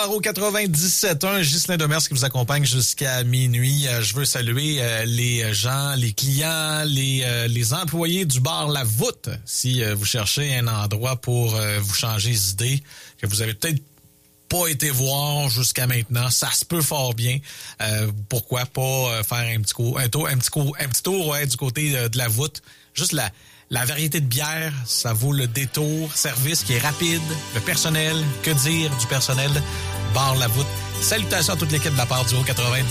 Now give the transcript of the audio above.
bar au 97.1, Ghislain Demers qui vous accompagne jusqu'à minuit. Je veux saluer les gens, les clients, les employés du bar La Voûte. Si vous cherchez un endroit pour vous changer les idées, que vous avez peut-être pas été voir jusqu'à maintenant, ça se peut fort bien. Pourquoi pas faire un petit tour ouais, du côté de La Voûte. Juste la variété de bière, ça vaut le détour. Service qui est rapide. Le personnel, que dire du personnel? Bar La Voûte. Salutations à toute l'équipe de la part du Haut 90.